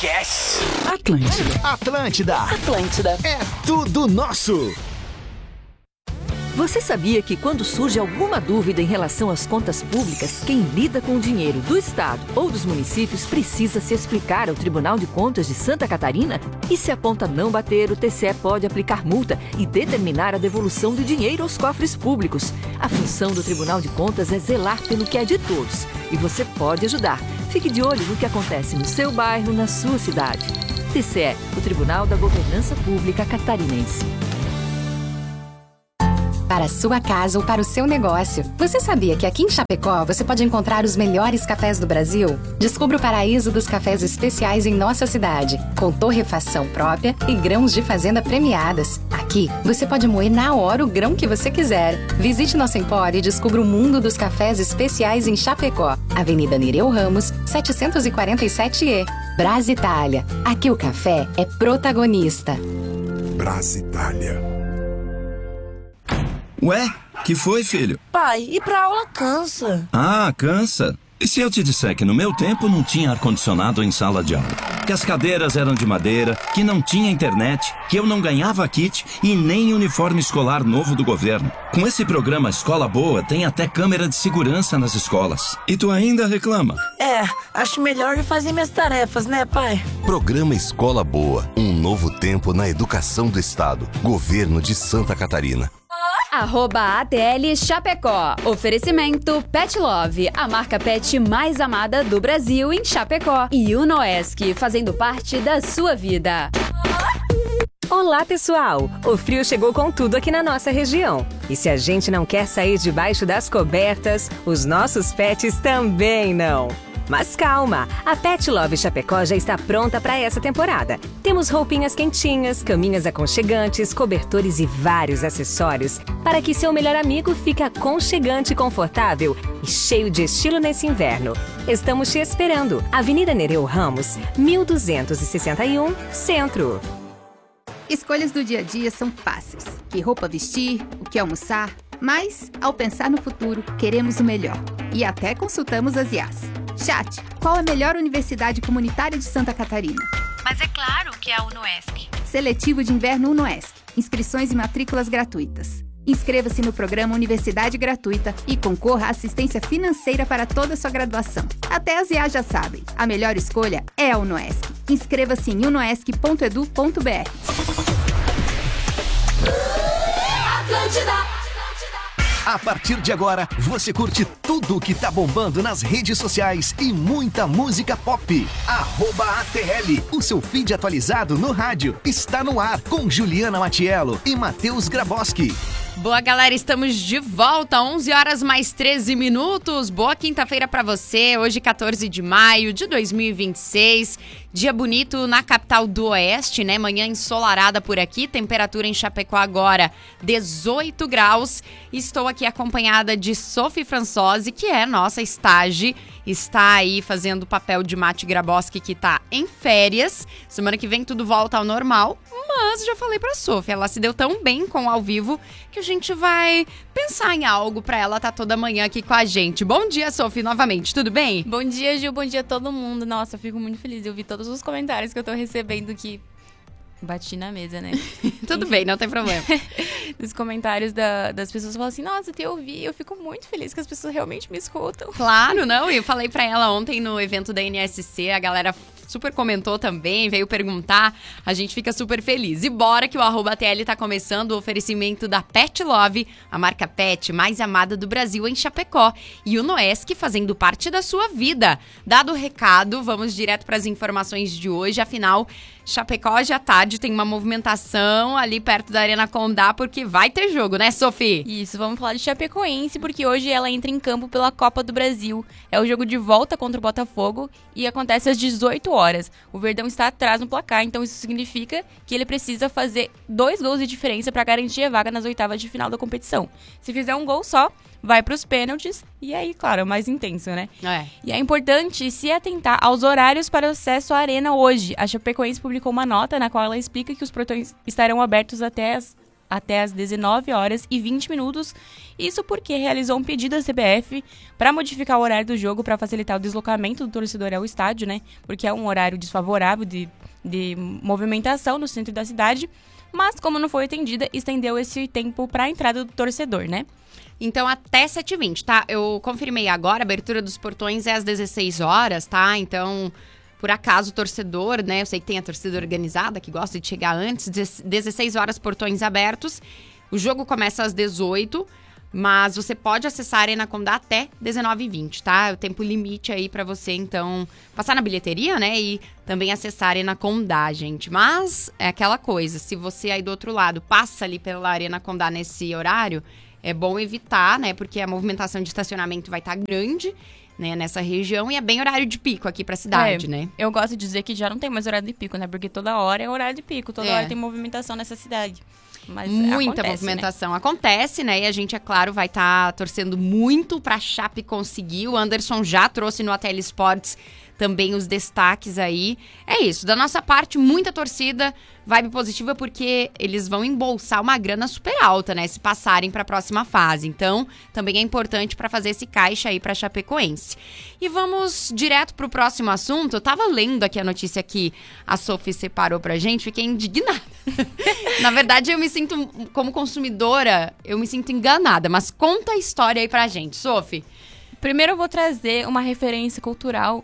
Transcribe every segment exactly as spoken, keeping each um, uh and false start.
Esquece. Atlântida. Atlântida. Atlântida. É tudo nosso. Você sabia que quando surge alguma dúvida em relação às contas públicas, quem lida com o dinheiro do Estado ou dos municípios precisa se explicar ao Tribunal de Contas de Santa Catarina? E se a conta não bater, o T C E pode aplicar multa e determinar a devolução do dinheiro aos cofres públicos. A função do Tribunal de Contas é zelar pelo que é de todos. E você pode ajudar. Fique de olho no que acontece no seu bairro, na sua cidade. T C E, o Tribunal da Governança Pública Catarinense. Para a sua casa ou para o seu negócio. Você sabia que aqui em Chapecó você pode encontrar os melhores cafés do Brasil? Descubra o paraíso dos cafés especiais em nossa cidade, com torrefação própria e grãos de fazenda premiadas. Aqui você pode moer na hora o grão que você quiser. Visite nosso empório e descubra o mundo dos cafés especiais em Chapecó. Avenida Nereu Ramos, setecentos e quarenta e sete E. Brasitália. Aqui o café é protagonista. Brasitália. Ué, que foi, filho? Pai, ir pra aula cansa. Ah, cansa? E se eu te disser que no meu tempo não tinha ar-condicionado em sala de aula? Que as cadeiras eram de madeira, que não tinha internet, que eu não ganhava kit e nem uniforme escolar novo do governo. Com esse programa Escola Boa, tem até câmera de segurança nas escolas. E tu ainda reclama? É, acho melhor ir fazer minhas tarefas, né, pai? Programa Escola Boa, um novo tempo na educação do Estado. Governo de Santa Catarina. Arroba A T L Chapecó. Oferecimento Pet Love, a marca pet mais amada do Brasil em Chapecó. E Unoesc, fazendo parte da sua vida. Olá, pessoal! O frio chegou com tudo aqui na nossa região. E se a gente não quer sair debaixo das cobertas, os nossos pets também não. Mas calma, a Pet Love Chapecó já está pronta para essa temporada. Temos roupinhas quentinhas, caminhas aconchegantes, cobertores e vários acessórios para que seu melhor amigo fique aconchegante, confortável e cheio de estilo nesse inverno. Estamos te esperando. Avenida Nereu Ramos, mil duzentos e sessenta e um, Centro. Escolhas do dia a dia são fáceis. Que roupa vestir, o que almoçar. Mas, ao pensar no futuro, queremos o melhor. E até consultamos as I As. Chat, qual a melhor universidade comunitária de Santa Catarina? Mas é claro que é a Unoesc. Seletivo de Inverno Unoesc. Inscrições e matrículas gratuitas. Inscreva-se no programa Universidade Gratuita e concorra à assistência financeira para toda a sua graduação. Até as I As já sabem, a melhor escolha é a Unoesc. Inscreva-se em unoesc ponto edu ponto br. Atlântida. A partir de agora, você curte tudo que tá bombando nas redes sociais e muita música pop. Arroba A T L, o seu feed atualizado no rádio, está no ar com Juliana Matiello e Matheus Graboski. Boa, galera, estamos de volta, onze horas mais treze minutos. Boa quinta-feira pra você, hoje quatorze de maio de dois mil e vinte e seis. Dia bonito na capital do Oeste, né? Manhã ensolarada por aqui, temperatura em Chapecó agora dezoito graus. Estou aqui acompanhada de Sophie Françosi, que é nossa estágio, está aí fazendo o papel de Mati Graboski, que tá em férias. Semana que vem tudo volta ao normal, mas já falei pra Sophie, ela se deu tão bem com o ao vivo que a gente vai pensar em algo pra ela estar tá toda manhã aqui com a gente. Bom dia, Sophie, novamente, tudo bem? Bom dia, Gil, bom dia a todo mundo. Nossa, eu fico muito feliz, eu vi todos os comentários que eu tô recebendo que bati na mesa, né? Tudo bem, não tem problema. Dos comentários da, das pessoas falam assim, nossa, eu ouvi, eu fico muito feliz que as pessoas realmente me escutam. Claro, não, eu falei pra ela ontem no evento da N S C, a galera super comentou também, veio perguntar, a gente fica super feliz. E bora que o arroba A T L tá começando o oferecimento da Pet Love, a marca pet mais amada do Brasil em Chapecó, e o Unoesc fazendo parte da sua vida. Dado o recado, vamos direto para as informações de hoje, afinal, Chapecó já tarde tem uma movimentação ali perto da Arena Condá, porque vai ter jogo, né, Sophie? Isso, vamos falar de Chapecoense, porque hoje ela entra em campo pela Copa do Brasil. É o jogo de volta contra o Botafogo e acontece às dezoito horas. O Verdão está atrás no placar, então isso significa que ele precisa fazer dois gols de diferença para garantir a vaga nas oitavas de final da competição. Se fizer um gol só, vai para os pênaltis e aí, claro, é o mais intenso, né? É. E é importante se atentar aos horários para o acesso à arena hoje. A Chapecoense publicou uma nota na qual ela explica que os portões estarão abertos até as até às dezenove horas e vinte minutos. Isso porque realizou um pedido à C B F para modificar o horário do jogo para facilitar o deslocamento do torcedor ao estádio, né? Porque é um horário desfavorável de, de movimentação no centro da cidade. Mas, como não foi atendida, estendeu esse tempo para a entrada do torcedor, né? Então, até sete e vinte, tá? Eu confirmei agora, a abertura dos portões é às dezesseis horas, tá? Então, por acaso, o torcedor, né? Eu sei que tem a torcida organizada que gosta de chegar antes. dezesseis horas, portões abertos. O jogo começa às dezoito, mas você pode acessar a Arena Condá até dezenove e vinte, tá? O tempo limite aí pra você, então, passar na bilheteria, né? E também acessar a Arena Condá, gente. Mas é aquela coisa, se você aí do outro lado passa ali pela Arena Condá nesse horário, é bom evitar, né? Porque a movimentação de estacionamento vai estar grande, né? Nessa região e é bem horário de pico aqui pra cidade, é, né? Eu gosto de dizer que já não tem mais horário de pico, né? Porque toda hora é horário de pico, toda É. hora tem movimentação nessa cidade. Mas Muita acontece, movimentação. né? Acontece, né? E a gente, é claro, vai estar tá torcendo muito pra Chape conseguir. O Anderson já trouxe no A T L Sports também os destaques aí. É isso, da nossa parte, muita torcida, vibe positiva, porque eles vão embolsar uma grana super alta, né? Se passarem para a próxima fase. Então, também é importante para fazer esse caixa aí para Chapecoense. E vamos direto pro próximo assunto. Eu tava lendo aqui a notícia que a Sophie separou pra gente, fiquei indignada. Na verdade, eu me sinto, como consumidora, eu me sinto enganada. Mas conta a história aí pra gente, Sophie. Primeiro eu vou trazer uma referência cultural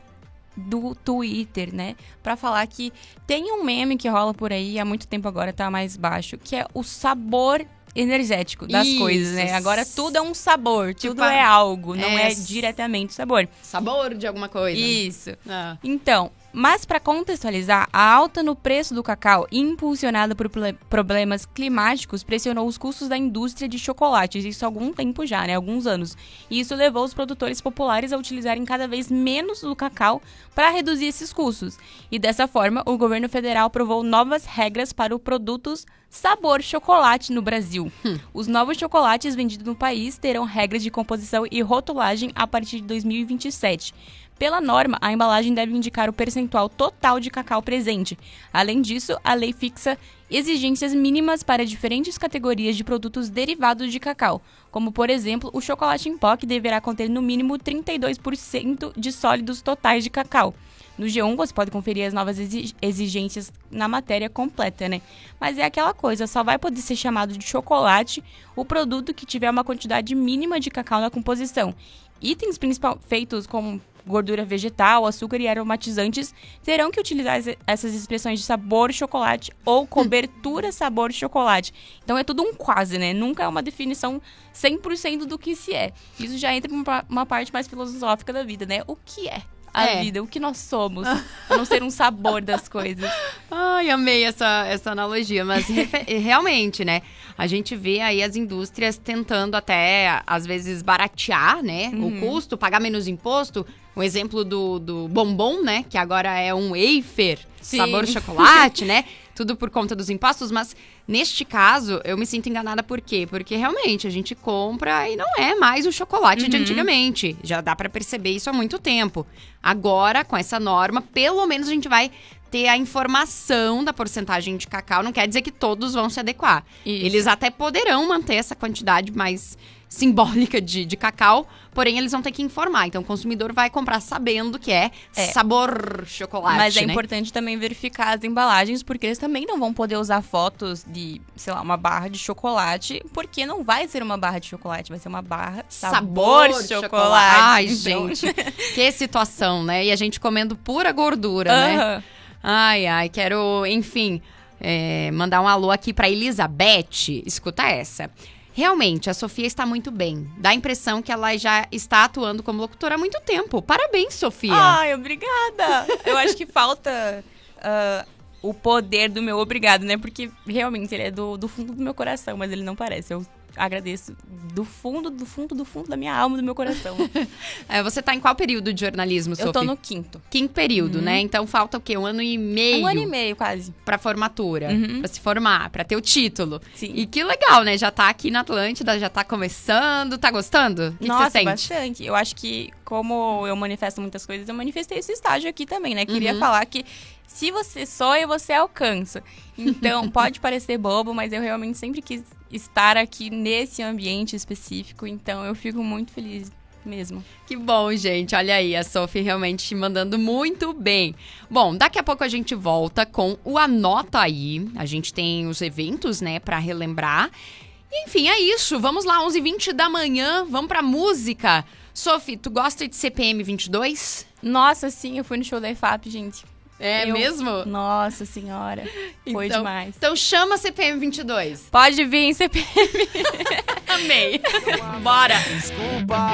do Twitter, né? Pra falar que tem um meme que rola por aí, há muito tempo agora tá mais baixo, que é o sabor energético das Isso. coisas, né? Agora tudo é um sabor, Tipo, tudo é algo, não é é diretamente sabor. Sabor de alguma coisa. Isso. Ah. Então, mas para contextualizar, a alta no preço do cacau, impulsionada por ple- problemas climáticos, pressionou os custos da indústria de chocolates, isso há algum tempo já, né? Alguns anos. E isso levou os produtores populares a utilizarem cada vez menos do cacau para reduzir esses custos. E dessa forma, o governo federal aprovou novas regras para os produtos sabor chocolate no Brasil. Hum. Os novos chocolates vendidos no país terão regras de composição e rotulagem a partir de dois mil e vinte e sete. Pela norma, a embalagem deve indicar o percentual total de cacau presente. Além disso, a lei fixa exigências mínimas para diferentes categorias de produtos derivados de cacau, como, por exemplo, o chocolate em pó, que deverá conter no mínimo trinta e dois por cento de sólidos totais de cacau. No G um você pode conferir as novas exigências na matéria completa, né? Mas é aquela coisa, só vai poder ser chamado de chocolate o produto que tiver uma quantidade mínima de cacau na composição. Itens principal feitos com gordura vegetal, açúcar e aromatizantes terão que utilizar essas expressões de sabor chocolate ou cobertura sabor chocolate. Então é tudo um quase, né? Nunca é uma definição cem por cento do que se é. Isso já entra em uma parte mais filosófica da vida, né? O que é a É. vida? O que nós somos? A não ser um sabor das coisas. Ai, amei essa, essa analogia, mas refe- realmente, né? A gente vê aí as indústrias tentando até, às vezes, baratear, né? Uhum. O custo, pagar menos imposto. O exemplo do, do bombom, né? Que agora é um wafer, Sim. sabor chocolate, né? Tudo por conta dos impostos, mas neste caso, eu me sinto enganada por quê? Porque realmente a gente compra e não é mais o chocolate de Uhum. antigamente. Já dá pra perceber isso há muito tempo. Agora, com essa norma, pelo menos a gente vai ter a informação da porcentagem de cacau. Não quer dizer que todos vão se adequar. Isso. Eles até poderão manter essa quantidade mais simbólica de, de cacau, porém eles vão ter que informar. Então o consumidor vai comprar sabendo que é, É. sabor chocolate, Mas é né? importante também verificar as embalagens, porque eles também não vão poder usar fotos de, sei lá, uma barra de chocolate, porque não vai ser uma barra de chocolate, vai ser uma barra sabor, chocolate. Ai, Então- gente, que situação, né? E a gente comendo pura gordura, né? Aham. Ai, ai, quero, enfim, é, mandar um alô aqui pra Elizabeth. Escuta essa. Realmente, a Sofia está muito bem. Dá a impressão que ela já está atuando como locutora há muito tempo. Parabéns, Sofia. Ai, obrigada! Eu acho que falta ah, o poder do meu obrigado, né? Porque realmente ele é do, do fundo do meu coração, mas ele não parece. Eu agradeço do fundo, do fundo, do fundo da minha alma, do meu coração. É, você tá em qual período de jornalismo, Sofia? Eu tô no quinto. Quinto período, Uhum. né? Então falta o quê? Um ano e meio? Um ano e meio, quase. Pra formatura, Uhum. pra se formar, pra ter o título. Sim. E que legal, né? Já tá aqui na Atlântida, já tá começando. Tá gostando? O que, que Nossa, você sente? bastante. Eu acho que, como eu manifesto muitas coisas, eu manifestei esse estágio aqui também, né? Queria Uhum. falar que se você sonha, você alcança. Então, pode parecer bobo, mas eu realmente sempre quis estar aqui nesse ambiente específico, então eu fico muito feliz mesmo. Que bom, gente. Olha aí, a Sophie realmente mandando muito bem. Bom, daqui a pouco a gente volta com o Anota Aí. A gente tem os eventos, né, pra relembrar. E, enfim, é isso. Vamos lá, onze e vinte da manhã. Vamos pra música. Sophie, tu gosta de C P M vinte e dois? Nossa, sim, eu fui no show da I F A P, gente. É eu... mesmo? Nossa senhora, foi então, demais. Então chama C P M vinte e dois. Pode vir, C P M. Amei. Bora. Desculpa.